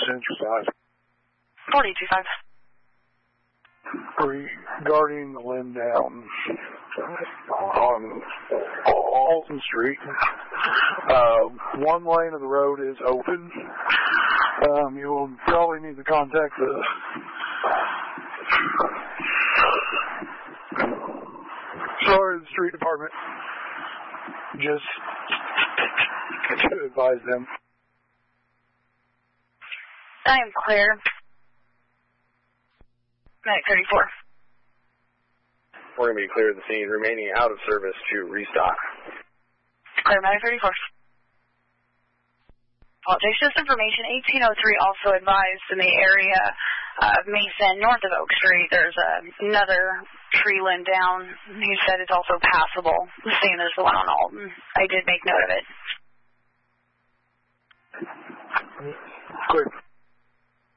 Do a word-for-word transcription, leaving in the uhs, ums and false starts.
Central five. forty-two five. Regarding the limb down on Alton Street, uh, one lane of the road is open. Um, you will probably need to contact the sorry, the street department just to advise them. I am clear. Medic thirty-four. We're going to be clear of the scene, remaining out of service to restock. Clear, Medic thirty-four. Apologies, just information, eighteen oh three also advised in the area of Mason, north of Oak Street, there's a, another tree limb down. He said it's also passable, seeing there's the one on Alton. I did make note of it.